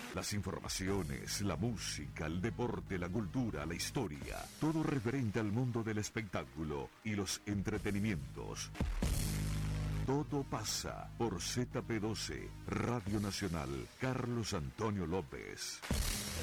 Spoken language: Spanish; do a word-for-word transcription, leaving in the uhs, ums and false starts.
Las informaciones, la música, el deporte, la cultura, la historia, todo referente al mundo del espectáculo y los entretenimientos. Todo pasa por Z P doce, Radio Nacional, Carlos Antonio López.